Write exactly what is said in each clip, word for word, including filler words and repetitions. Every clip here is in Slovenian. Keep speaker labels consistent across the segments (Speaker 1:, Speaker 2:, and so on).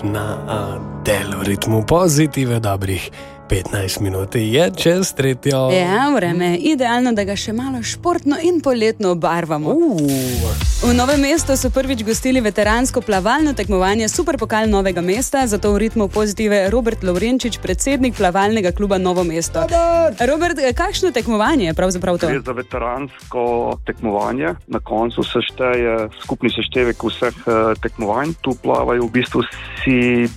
Speaker 1: na delu ritmu pozitive dobrih petnajst minut je čez tretjo.
Speaker 2: Ja, vreme je idealno, da ga še malo športno in poletno obarvamo.
Speaker 1: Uh.
Speaker 2: V Novem mestu so prvič gostili veteransko plavalno tekmovanje Superpokal Novega mesta, zato v ritmu pozitive Robert Lovrenčič, predsednik plavalnega kluba Novo mesto. Robert, kakšno tekmovanje je pravzaprav to?
Speaker 3: Gre za veteransko tekmovanje. Na koncu se šteje skupni seštevek vseh uh, tekmovanj. Tu plavajo v bistvu vsi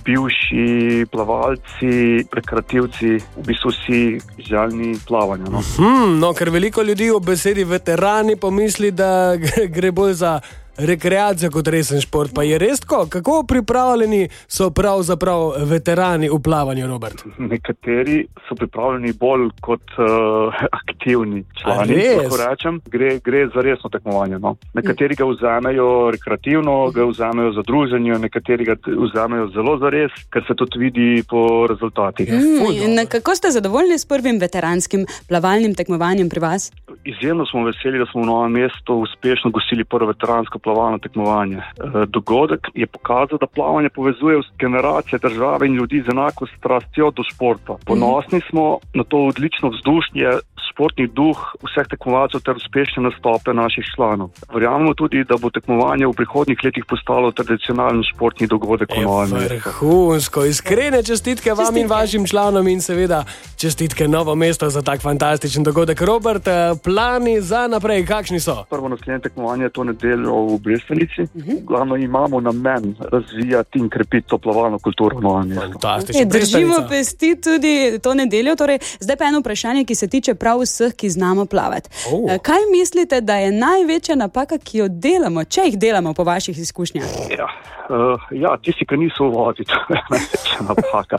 Speaker 3: bivši plavalci, rekreativci, v bistvu vsi željni plavanja. No?
Speaker 1: Hmm, no, ker veliko ljudi ob besedi veterani pomisli, da gre bolj za rekreacijo kot resen šport. Pa je res tako? Kako pripravljeni so pravzaprav veterani v plavanju, Robert?
Speaker 3: Nekateri so pripravljeni bolj kot uh, aktivni člani. Lahko rečem, gre, gre za resno tekmovanje. No? Nekateri ga vzamejo rekreativno, ga vzamejo za druženje, nekateri ga vzamejo zelo za res, ker se tudi vidi po rezultatih.
Speaker 2: Mm, kako ste zadovoljni s prvim veteranskim plavalnim tekmovanjem pri vas?
Speaker 3: Izjemno smo veseli, da smo v Novem mestu uspešno gostili prvo veteransko plavalno tekmovanje. Dogodek je pokazal, da plavanje povezuje generacije države in ljudi z enako strastjo do športa. Ponosni smo na to odlično vzdušje, športni duh vseh tekmovalcev ter uspešne nastope naših članov. Verjamemo tudi, da bo tekmovanje v prihodnjih letih postalo tradicionalni športni dogodek v Novem mestu.
Speaker 1: Vrhunsko, iskrene čestitke vam čestitke. In vašim članom in seveda čestitke Novo mesto za tak fantastičen dogodek. Robert, plani za naprej, kakšni so?
Speaker 3: Prvo naslednje tekmovanje je to nedeljo v Brestanici. Uh-huh. Glavno imamo namen razvijati in krepiti to plavalno kulturo v Novem mestu.
Speaker 2: E, držimo pesti tudi to nedeljo. Torej, zdaj pa eno vprašanje, ki se tiče prav vseh, ki znamo plavati. Oh. Kaj mislite, da je največja napaka, ki jo delamo, če jih delamo po vaših izkušnjah?
Speaker 3: Ja, uh, ja tisti, ki niso v vodi, to je največja napaka.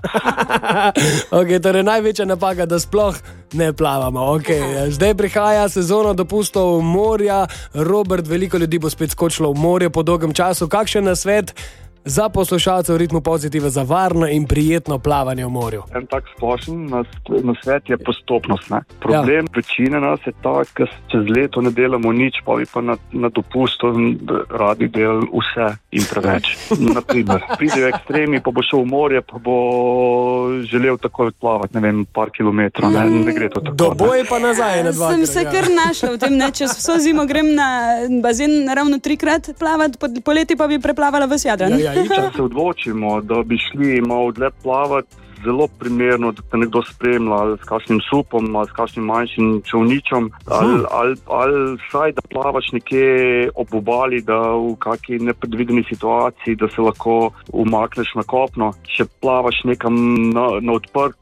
Speaker 1: Ok, torej največja napaka, da sploh ne plavamo. Okay. Zdaj prihaja sezona dopustov morja. Robert, veliko ljudi bo spet skočilo v morje po dolgem času. Kakšen nasvet za poslušalce v ritmu pozitive za varno in prijetno plavanje v morju?
Speaker 3: En tak splošen nasvet je postopnost. Ne? Problem ja. večine nas je ta, ker čez leto ne delamo nič, pa bi pa na, na dopustu radi del vse in preveč. Naprimer, pridejo ekstremi, pa bo šel v morje, pa bo želel takoj odplavati, ne vem, par kilometrov. Ne, ne gre to tako.
Speaker 1: Do boje pa nazaj na dva.
Speaker 2: Sem se ja. kar našla v tem, ne, čez vso zimo grem na bazen ravno trikrat plavati, poleti pa bi preplavala ves Jadran.
Speaker 1: Ja, ja.
Speaker 3: Če se odločimo, da bi šli malo dlje plavati, zelo primerno, da te nekdo spremlja ali s kakšnim supom, ali s kakšnim manjšim čolničom, ali, ali, ali saj, da plavaš nekje ob obali, da v kakšni nepredvideni situaciji, da se lahko umakneš na kopno. Če plavaš nekam na, na odprt,